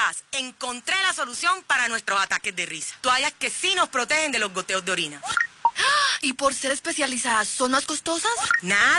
estás? Encontré la solución para nuestros ataques de risa. Toallas que sí nos protegen de los goteos de orina. ¿Y por ser especializadas, son más costosas? Nada.